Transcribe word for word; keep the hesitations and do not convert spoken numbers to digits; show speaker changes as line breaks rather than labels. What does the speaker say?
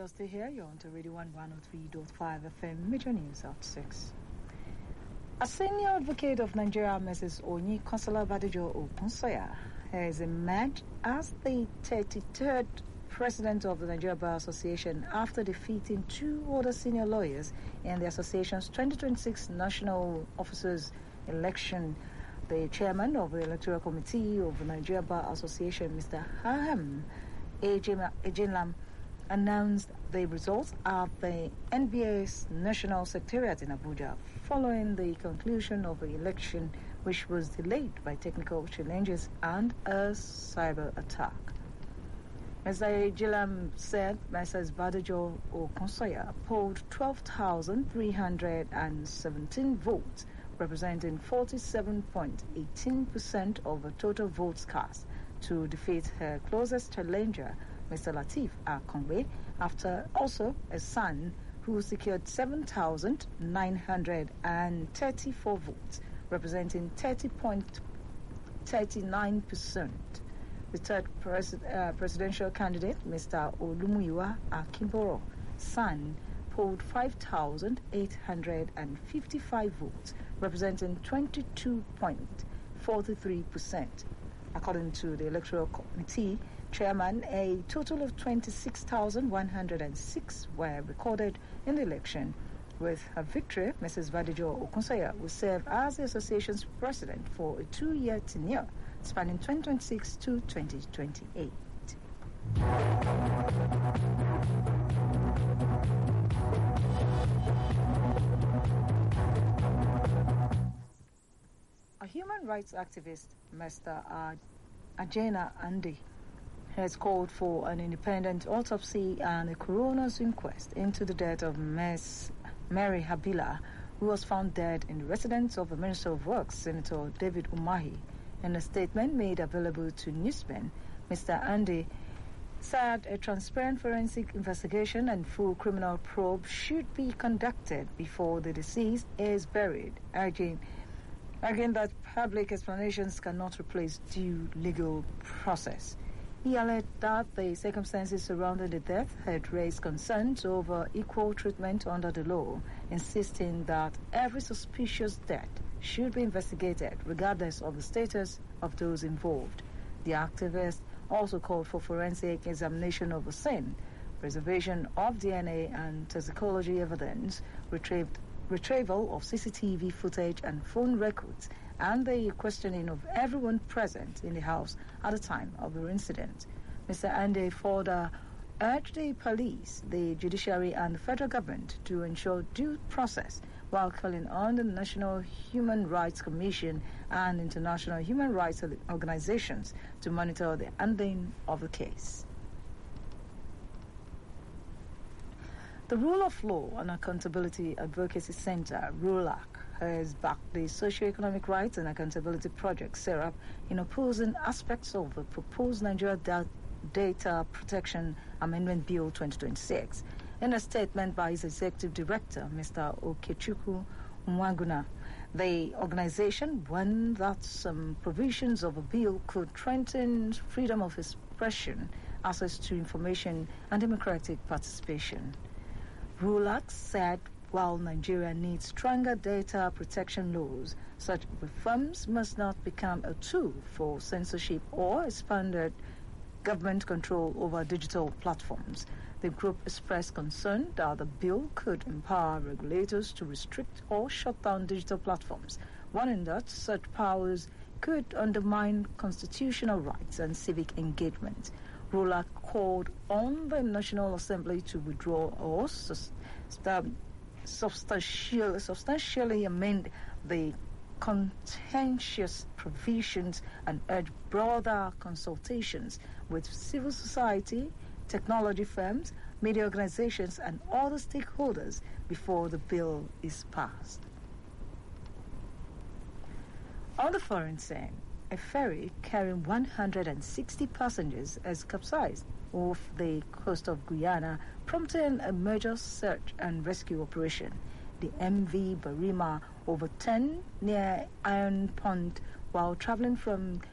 you're still here. You're on to Radio one one oh three point five F M, Major News at six. A senior advocate of Nigeria, Missus Onyi Consola Badijo Okunsoya, has emerged as the thirty-third president of the Nigeria Bar Association after defeating two other senior lawyers in the association's twenty twenty-six National Officers election. The chairman of the Electoral Committee of the Nigeria Bar Association, Mister Aham Ejinlam, announced the results at the N B A's National Secretariat in Abuja following the conclusion of the election, which was delayed by technical challenges and a cyber attack. Mister Ejinlam said Missus Badijo Okunsoya polled twelve thousand three hundred seventeen votes, representing forty-seven point one eight percent of the total votes cast, to defeat her closest challenger, Mister Lateef Akongbe, after also a son who secured seven thousand nine hundred thirty-four votes, representing thirty point three nine percent. The third pres- uh, presidential candidate, Mister Olumuyiwa Akimboro, son, polled five thousand eight hundred fifty-five votes, representing twenty-two point four three percent. According to the Electoral Committee chairman, a total of twenty-six thousand one hundred six were recorded in the election. With her victory, Missus Badijo Okunsoya will serve as the association's president for a two-year tenure spanning twenty twenty-six to twenty twenty-eight. A human rights activist, Mister Ajena Andy, has called for an independent autopsy and a coroner's inquest into the death of Miss Mary Habila, who was found dead in the residence of the Minister of Works, Senator David Umahi. In a statement made available to Newsmen, Mister Andy said a transparent forensic investigation and full criminal probe should be conducted before the deceased is buried, urging Again, that public explanations cannot replace due legal process. He alleged that the circumstances surrounding the death had raised concerns over equal treatment under the law, insisting that every suspicious death should be investigated regardless of the status of those involved. The activist also called for forensic examination of the scene, preservation of D N A and toxicology evidence, retrieved retrieval of C C T V footage and phone records, and the questioning of everyone present in the house at the time of the incident. Mister Andy further urged the police, the judiciary, and the federal government to ensure due process, while calling on the National Human Rights Commission and international human rights organizations to monitor the handling of the case. The Rule of Law and Accountability Advocacy Center, RULAC, has backed the Socio-Economic Rights and Accountability Project, SERAP, in opposing aspects of the proposed Nigeria da- Data Protection Amendment Bill twenty twenty-six. In a statement by its Executive Director, Mister Okechukwu Mwaguna, the organization warned that some provisions of a bill could threaten freedom of expression, access to information, and democratic participation. RULAC said while Nigeria needs stronger data protection laws, such reforms must not become a tool for censorship or expanded government control over digital platforms. The group expressed concern that the bill could empower regulators to restrict or shut down digital platforms, warning that such powers could undermine constitutional rights and civic engagement. RULAC called on the National Assembly to withdraw or sus- substantially, substantially amend the contentious provisions and urge broader consultations with civil society, technology firms, media organizations, and other stakeholders before the bill is passed. On the foreign scene, a ferry carrying one hundred sixty passengers has capsized off the coast of Guyana, prompting a major search and rescue operation. The M V Barima overturned near Iron Pond while traveling from